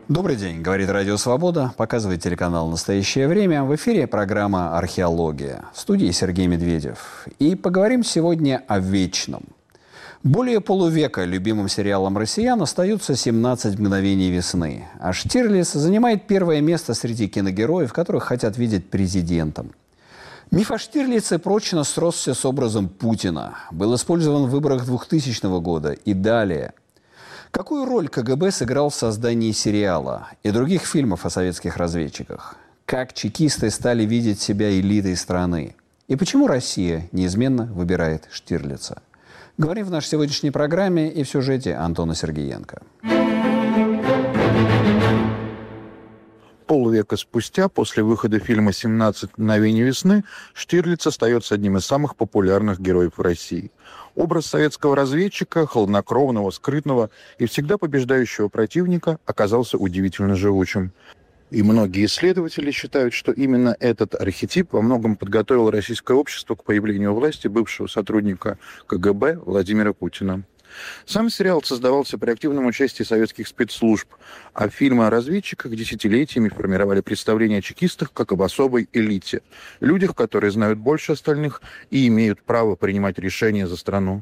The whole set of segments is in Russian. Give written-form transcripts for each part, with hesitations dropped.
Добрый день, говорит Радио Свобода, показывает телеканал «Настоящее время». В эфире программа «Археология». В студии Сергей Медведев. И поговорим сегодня о вечном. Более полувека любимым сериалом россиян остаются «17 мгновений весны». А Штирлиц занимает первое место среди киногероев, которых хотят видеть президентом. Миф о Штирлице прочно сросся с образом Путина. Был использован в выборах 2000 года и далее. Какую роль КГБ сыграл в создании сериала и других фильмов о советских разведчиках? Как чекисты стали видеть себя элитой страны? И почему Россия неизменно выбирает Штирлица? Говорим в нашей сегодняшней программе и в сюжете Антона Сергеенко. Полвека спустя, после выхода фильма «17 мгновений весны», Штирлиц остается одним из самых популярных героев в России. Образ советского разведчика, хладнокровного, скрытного и всегда побеждающего противника оказался удивительно живучим. И многие исследователи считают, что именно этот архетип во многом подготовил российское общество к появлению у власти бывшего сотрудника КГБ Владимира Путина. Сам сериал создавался при активном участии советских спецслужб, а фильмы о разведчиках десятилетиями формировали представление о чекистах как об особой элите, людях, которые знают больше остальных и имеют право принимать решения за страну.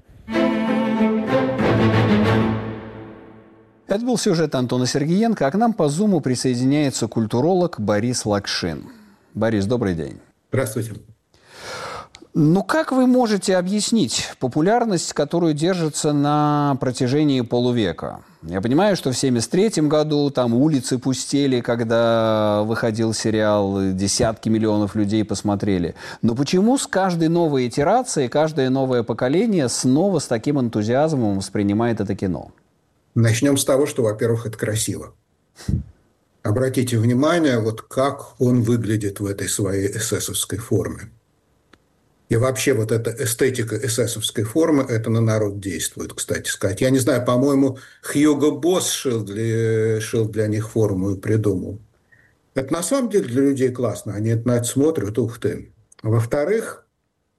Это был сюжет Антона Сергеенко, а к нам по Зуму присоединяется культуролог Борис Лакшин. Борис, добрый день. Здравствуйте. Ну, как вы можете объяснить популярность, которую держится на протяжении полувека? Я понимаю, что в 1973 году там улицы пустели, когда выходил сериал, десятки миллионов людей посмотрели. Но почему с каждой новой итерацией, каждое новое поколение снова с таким энтузиазмом воспринимает это кино? Начнем с того, что, во-первых, это красиво. Обратите внимание, вот как он выглядит в этой своей эсэсовской форме. И вообще вот эта эстетика эсэсовской формы, это на народ действует, кстати сказать. Я не знаю, по-моему, Хьюго Босс шил для них форму и придумал. Это на самом деле для людей классно. Они на это смотрят, ух ты. Во-вторых,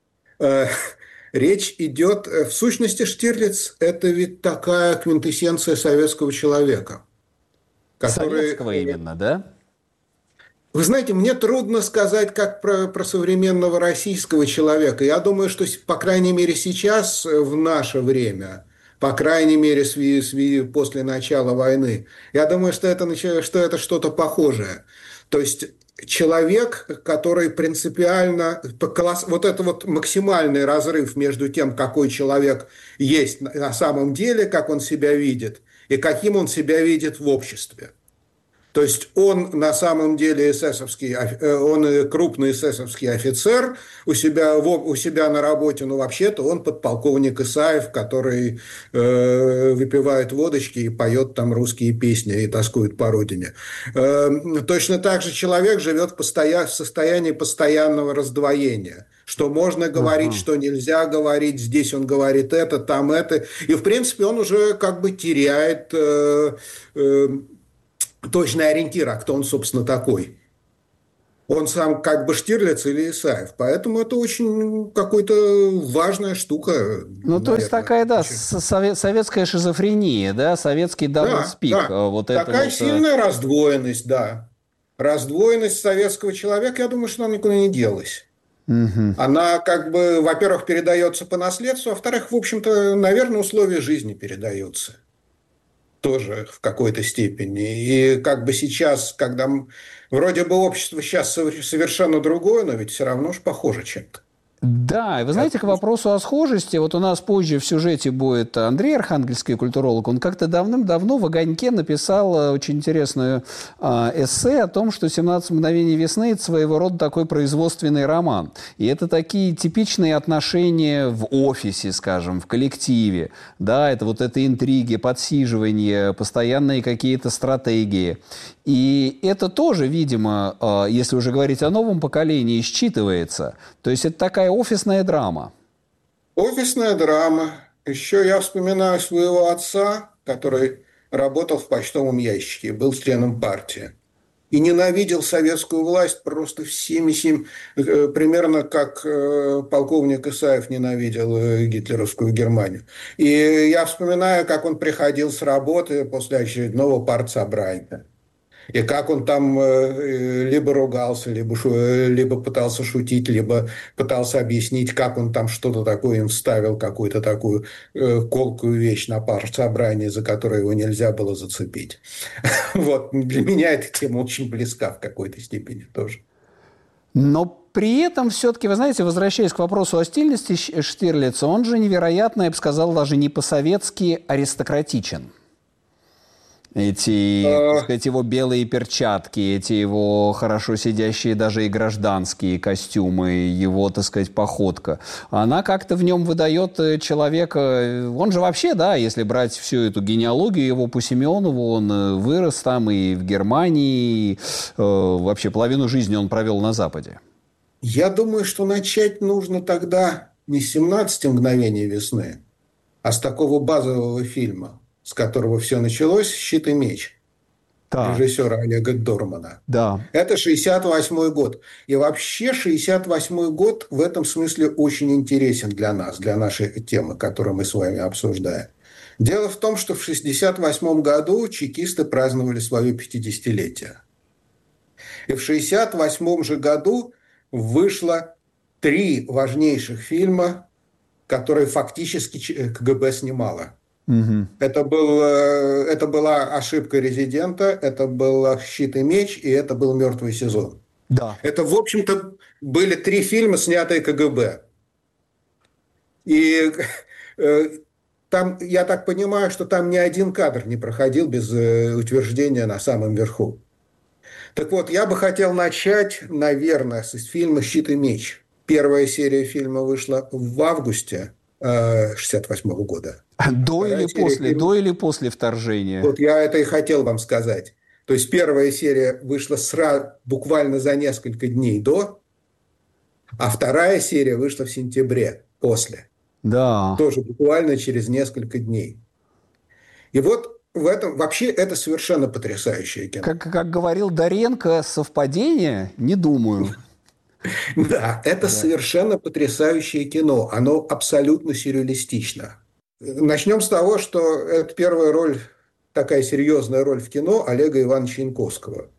речь идет... В сущности, Штирлиц – это ведь такая квинтэссенция советского человека. Советского именно, да? Вы знаете, мне трудно сказать, как про современного российского человека. Я думаю, что, по крайней мере, сейчас, в наше время, по крайней мере, после начала войны, я думаю, что это что-то похожее. То есть человек, который принципиально... Вот это вот максимальный разрыв между тем, какой человек есть на самом деле, как он себя видит, и каким он себя видит в обществе. То есть он на самом деле он крупный эсэсовский офицер у себя на работе, но вообще-то он подполковник Исаев, который выпивает водочки и поет там русские песни и тоскует по родине. Точно так же человек живет в состоянии постоянного раздвоения. Что можно говорить, что нельзя говорить, здесь он говорит это, там это. И, в принципе, он уже как бы теряет... точный ориентир, а кто он, собственно, такой. Он сам как бы Штирлиц или Исаев. Поэтому это очень какая-то важная штука. Ну, то есть такая, да, советская шизофрения, да, советский даблспик. Да. Вот такая сильная раздвоенность, да. Раздвоенность советского человека, я думаю, что она никуда не делась. Угу. Она как бы, во-первых, передается по наследству, а во-вторых, в общем-то, наверное, условия жизни передаются. Тоже в какой-то степени. И как бы сейчас, когда вроде бы общество сейчас совершенно другое, но ведь все равно же похоже чем-то. Да, и вы знаете, к вопросу о схожести, вот у нас позже в сюжете будет Андрей Архангельский, культуролог, он как-то давным-давно в «Огоньке» написал очень интересную эссе о том, что «17 мгновений весны» – это своего рода такой производственный роман. И это такие типичные отношения в офисе, скажем, в коллективе, да, это вот это интриги, подсиживания, постоянные какие-то стратегии. И это тоже, видимо, если уже говорить о новом поколении, считывается. То есть это такая офисная драма. Офисная драма. Еще я вспоминаю своего отца, который работал в почтовом ящике, был членом партии. И ненавидел советскую власть просто всеми, примерно как полковник Исаев ненавидел гитлеровскую Германию. И я вспоминаю, как он приходил с работы после очередного партсобрания. И как он там либо ругался, либо пытался шутить, либо пытался объяснить, как он там что-то такое им вставил, какую-то такую колкую вещь на партсобрании, за которую его нельзя было зацепить. Вот. Для меня эта тема очень близка в какой-то степени тоже. Но при этом все-таки, вы знаете, возвращаясь к вопросу о стильности Штирлица, он же невероятно, я бы сказал, даже не по-советски аристократичен. Эти, так сказать, его белые перчатки, эти его хорошо сидящие даже и гражданские костюмы, его, так сказать, походка, она как-то в нем выдает человека... Он же вообще, да, если брать всю эту генеалогию его по Семенову, он вырос там и в Германии, и, вообще половину жизни он провел на Западе. Я думаю, что начать нужно тогда не с «17 мгновений весны», а с такого базового фильма, с которого все началось, «Щит и меч», Так, режиссера Олега Дормана. да. Это 68-й год. И вообще 68-й год в этом смысле очень интересен для нас, для нашей темы, которую мы с вами обсуждаем. Дело в том, что в 68 году чекисты праздновали свое 50-летие. И в 68 же году вышло 3 важнейших фильма, которые фактически КГБ снимало. Угу. Это была «Ошибка резидента», это был «Щит и меч», и это был «Мертвый сезон». Да. Это, в общем-то, были 3 фильма, снятые КГБ. И там, я так понимаю, что там ни один кадр не проходил без утверждения на самом верху. Так вот, я бы хотел начать, наверное, с фильма «Щит и меч». Первая серия фильма вышла в августе 1968 года. До или после вторжения? Вот я это и хотел вам сказать. То есть первая серия вышла буквально за несколько дней до, а вторая серия вышла в сентябре после. Да. Тоже буквально через несколько дней. И вот в этом вообще это совершенно потрясающее кино. Как говорил Доренко, совпадение? Не думаю. Да, это совершенно потрясающее кино. Оно абсолютно сюрреалистично. Начнем с того, что это первая роль, такая серьезная роль в кино Олега Ивановича Янковского.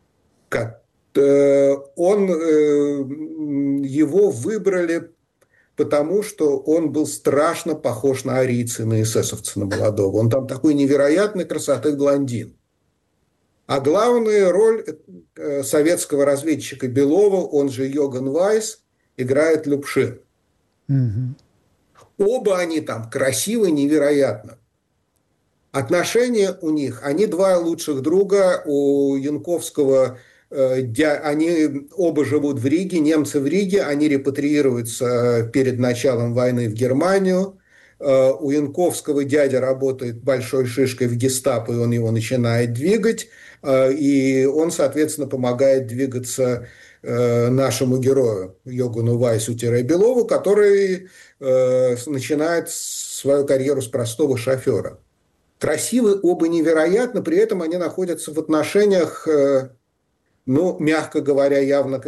Его выбрали потому, что он был страшно похож на арийца, на эсэсовца, на молодого. Он там такой невероятной красоты блондин. А главную роль советского разведчика Белова, он же Йоган Вайс, играет Любшин. Угу. Оба они там красивы невероятно. Отношения у них, они 2 лучших друга, у Янковского, они оба живут в Риге, немцы в Риге, они репатриируются перед началом войны в Германию. У Янковского дядя работает большой шишкой в гестапо, и он его начинает двигать, и он, соответственно, помогает двигаться нашему герою Йогану Вайсу-Белову, который начинает свою карьеру с простого шофера. Красивы оба невероятно, при этом они находятся в отношениях, ну, мягко говоря, явно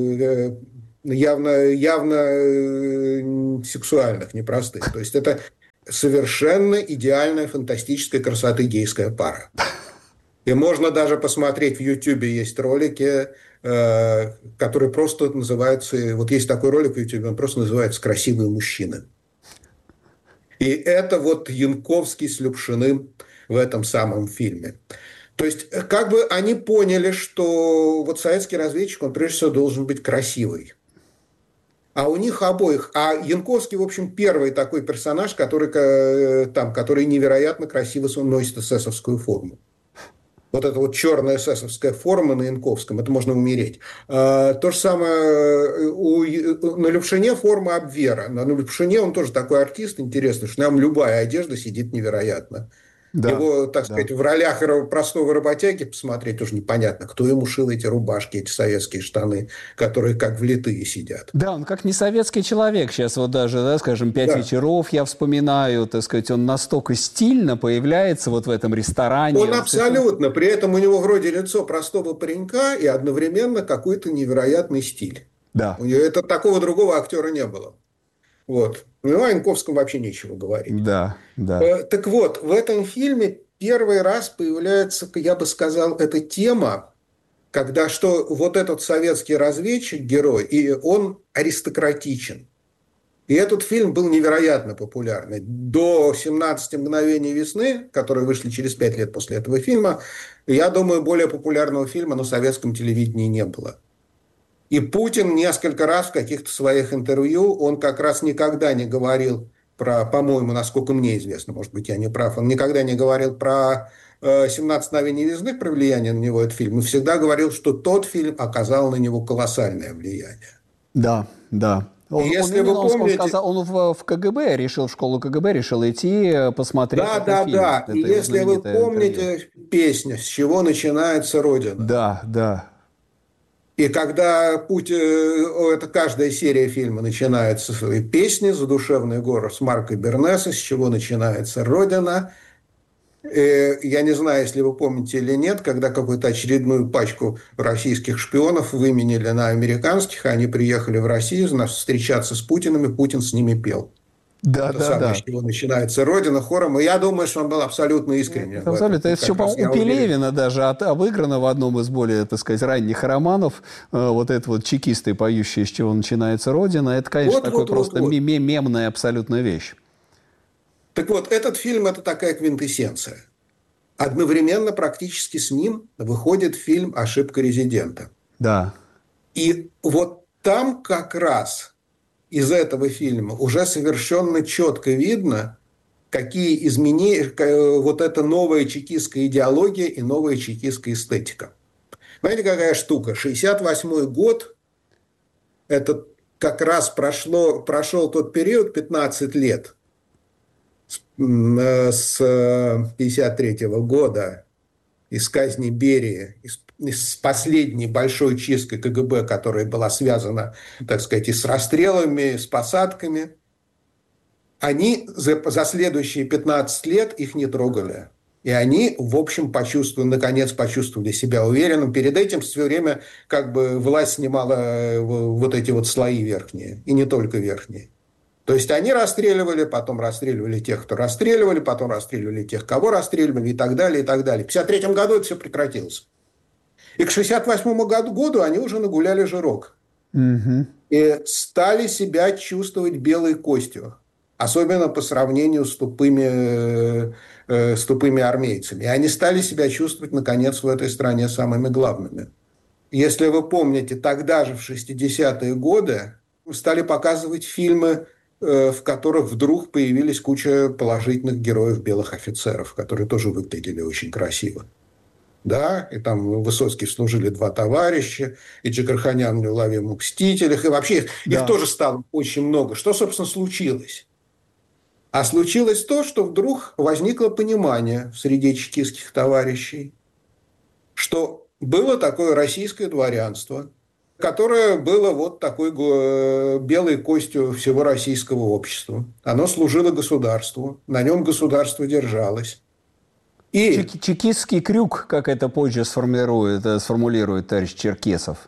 сексуальных, непростых. То есть это совершенно идеальная, фантастическая красоты гейская пара. И можно даже посмотреть, в Ютьюбе есть ролики, которые просто называются... Вот есть такой ролик в Ютьюбе, он просто называется «Красивые мужчины». И это вот Янковский с Любшиным в этом самом фильме. То есть, как бы они поняли, что вот советский разведчик, он прежде всего должен быть красивый. А у них обоих... А Янковский, в общем, первый такой персонаж, который невероятно красиво носит эсэсовскую форму. Вот эта вот черная эсэсовская форма на Янковском, это можно умереть. То же самое на Любшине форма Абвера. На Любшине он тоже такой артист интересный, что нам любая одежда сидит невероятно. Да, его, так сказать, в ролях простого работяги посмотреть тоже непонятно, кто ему шил эти рубашки, эти советские штаны, которые как влитые сидят. Да, он как не советский человек. Сейчас вот даже, да, скажем, «Пять вечеров» я вспоминаю, так сказать, он настолько стильно появляется вот в этом ресторане. Он абсолютно, при этом у него вроде лицо простого паренька и одновременно какой-то невероятный стиль. Да. Это такого другого актера не было. Вот. Ну, о Янковском вообще нечего говорить. Да, да. Так вот, в этом фильме первый раз появляется, я бы сказал, эта тема, когда что вот этот советский разведчик, герой, и он аристократичен. И этот фильм был невероятно популярный. До «17 мгновений весны», которые вышли через 5 лет после этого фильма, я думаю, более популярного фильма на советском телевидении не было. И Путин несколько раз в каких-то своих интервью, он как раз никогда не говорил про, по-моему, насколько мне известно, может быть, я не прав, он никогда не говорил про «17 мгновений весны», про влияние на него этот фильм, и всегда говорил, что тот фильм оказал на него колоссальное влияние. Да, да. Если вы помните... Он в КГБ решил, в школу КГБ решил идти посмотреть этот фильм. Да. И если вы помните песню «С чего начинается Родина». Да, да. И когда это каждая серия фильма начинается с своей песни «Задушевный город» с Марко Бернеса, «С чего начинается Родина». Я не знаю, если вы помните или нет, когда какую-то очередную пачку российских шпионов выменили на американских, они приехали в Россию встречаться с Путиным, и Путин с ними пел. Да. С чего начинается Родина хором. И я думаю, что он был абсолютно искренен. Абсолютно. Это еще, по-моему, у Пелевина даже обыграно в одном из более, так сказать, ранних романов. Вот это вот чекисты, поющие «С чего начинается Родина». Это, конечно, просто мемная абсолютно вещь. Так вот, этот фильм – это такая квинтэссенция. Одновременно практически с ним выходит фильм «Ошибка резидента». Да. И вот там как раз из этого фильма уже совершенно четко видно, какие изменения, вот эта новая чекистская идеология и новая чекистская эстетика. Знаете, какая штука? 1968 год – это как раз прошел тот период, 15 лет, с 1953 года, из казни Берии, с последней большой чисткой КГБ, которая была связана, так сказать, и с расстрелами, с посадками, они за следующие 15 лет их не трогали. И они, в общем, наконец почувствовали себя уверенным. Перед этим все время как бы власть снимала вот эти вот слои верхние, и не только верхние. То есть они расстреливали, потом расстреливали тех, кто расстреливали, потом расстреливали тех, кого расстреливали, и так далее, и так далее. В 1953 году это все прекратилось. И к 1968 году они уже нагуляли жирок. Угу. И стали себя чувствовать белой костью. Особенно по сравнению с тупыми армейцами. И они стали себя чувствовать, наконец, в этой стране самыми главными. Если вы помните, тогда же, в 60-е годы, стали показывать фильмы, в которых вдруг появились куча положительных героев белых офицеров, которые тоже выглядели очень красиво. Да, и там в Высоцкий служили два товарища, и Джигарханян в «Неуловимых мстителях», и вообще их тоже стало очень много. Что, собственно, случилось? А случилось то, что вдруг возникло понимание среди чекистских товарищей, что было такое российское дворянство, которое было вот такой белой костью всего российского общества. Оно служило государству, на нем государство держалось. И... Чекистский крюк, как это позже сформулирует товарищ Черкесов.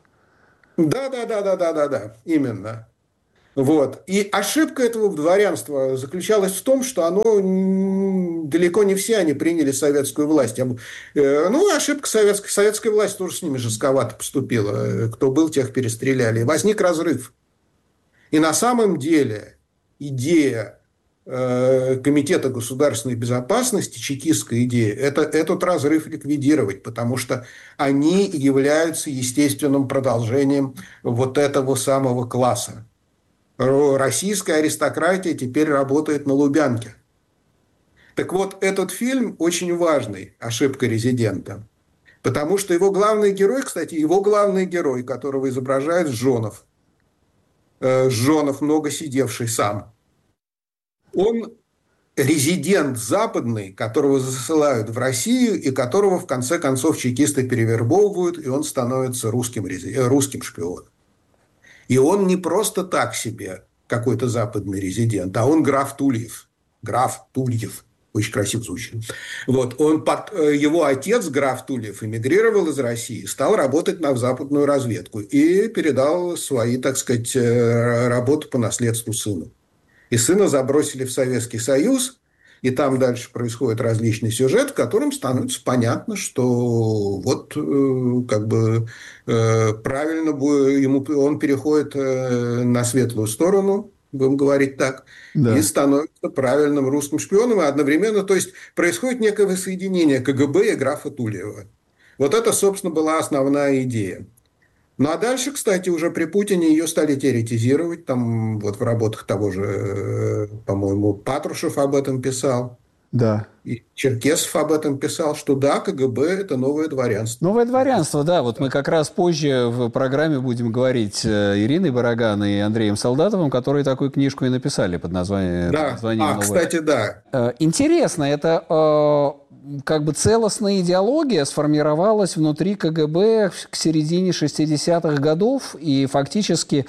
Да, именно. Вот. И ошибка этого дворянства заключалась в том, что далеко не все они приняли советскую власть. Ошибка советской власти тоже с ними жестковато поступила. Кто был, тех перестреляли. Возник разрыв. И на самом деле идея Комитета государственной безопасности, чекистская идея, это этот разрыв ликвидировать, потому что они являются естественным продолжением вот этого самого класса. Российская аристократия теперь работает на Лубянке. Так вот, этот фильм очень важный, «Ошибка резидента», потому что его главный герой, которого изображает Жонов, много сидевший сам, он резидент западный, которого засылают в Россию и которого в конце концов чекисты перевербовывают, и он становится русским шпионом. И он не просто так себе какой-то западный резидент, а он граф Тульев. Граф Тульев. Очень красиво звучит. Вот. Его отец, граф Тульев, эмигрировал из России, стал работать на западную разведку и передал свои, так сказать, работы по наследству сыну. И сына забросили в Советский Союз, и там дальше происходит различный сюжет, в котором становится понятно, что вот как бы правильно он переходит на светлую сторону, будем говорить так, и Да. становится правильным русским шпионом, и одновременно, то есть происходит некое воссоединение КГБ и графа Тулеева. Вот это, собственно, была основная идея. Ну, а дальше, кстати, уже при Путине ее стали теоретизировать. Там вот в работах того же, по-моему, Патрушев об этом писал. Да. И Черкесов об этом писал, что да, КГБ – это новое дворянство. Новое дворянство, да. Вот мы как раз позже в программе будем говорить с Ириной Бараган и Андреем Солдатовым, которые такую книжку и написали под названием Да, «Новое». кстати, да. Интересно, это как бы целостная идеология сформировалась внутри КГБ к середине 60-х годов, и фактически,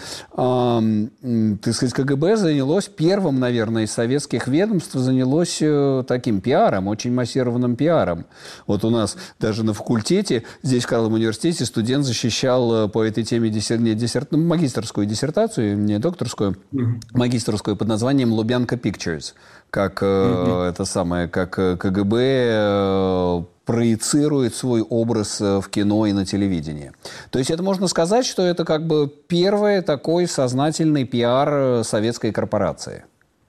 так сказать, КГБ занялось первым, наверное, из советских ведомств, занялось таким пиаром, очень массированным пиаром. Вот у нас даже на факультете, здесь в Карловом университете, студент защищал по этой теме магистерскую диссертацию, не докторскую, магистерскую под названием «Лубянка Pictures», как это самое, как КГБ проецирует свой образ в кино и на телевидении. То есть это можно сказать, что это как бы первый такой сознательный пиар советской корпорации.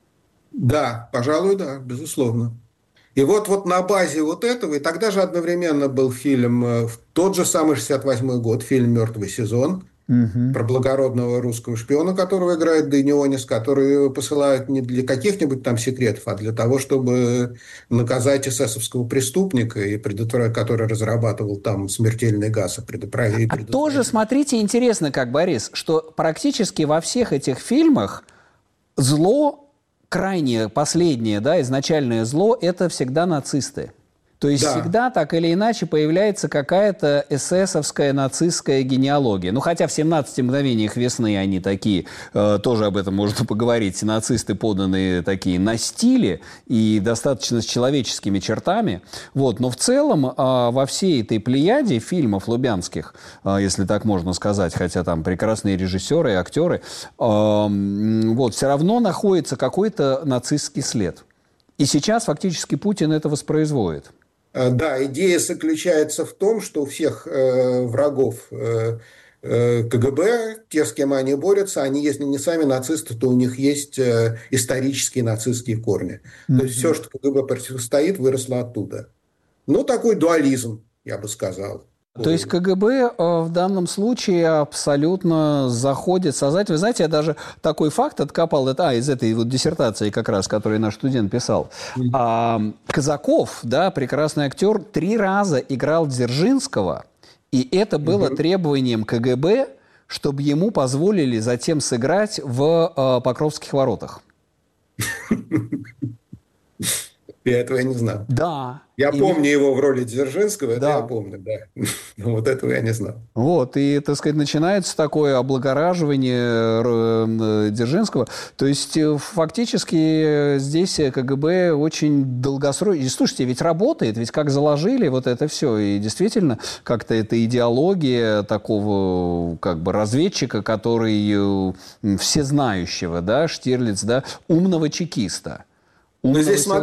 Да, пожалуй, да, безусловно. И вот на базе вот этого, и тогда же одновременно был фильм, в тот же самый 68-й год, фильм «Мертвый сезон», про благородного русского шпиона, которого играет Данионис, который посылают не для каких-нибудь там секретов, а для того, чтобы наказать эсэсовского преступника, который разрабатывал там смертельный газ. Тоже, смотрите, интересно, как, Борис, что практически во всех этих фильмах зло, крайнее, последнее, да, изначальное зло – это всегда нацисты. То есть всегда так или иначе появляется какая-то эсэсовская нацистская генеалогия. Ну, хотя в «17 мгновениях весны» они такие, тоже об этом можно поговорить, нацисты поданные такие на стиле и достаточно с человеческими чертами. Вот. Но в целом во всей этой плеяде фильмов лубянских, если так можно сказать, хотя там прекрасные режиссеры и актеры, вот, все равно находится какой-то нацистский след. И сейчас фактически Путин это воспроизводит. Да, идея заключается в том, что у всех врагов КГБ, те, с кем они борются, они, если не сами нацисты, то у них есть исторические нацистские корни. То есть все, что КГБ противостоит, выросло оттуда. Ну, такой дуализм, я бы сказал. То есть КГБ в данном случае абсолютно заходит создать. Вы знаете, я даже такой факт откопал из этой вот диссертации как раз, которую наш студент писал. Казаков, да, прекрасный актер, 3 раза играл Дзержинского, и это было требованием КГБ, чтобы ему позволили затем сыграть в «Покровских воротах». Я этого не знал. Да. Я помню его в роли Дзержинского, это я помню, да. Но вот этого я не знал. Вот, и, так сказать, начинается такое облагораживание Дзержинского. То есть, фактически, здесь КГБ очень долгосрочно... И, слушайте, ведь работает, ведь как заложили вот это все. И действительно, как-то эта идеология такого, как бы, разведчика, который всезнающего, да, Штирлиц, да, умного чекиста. Но здесь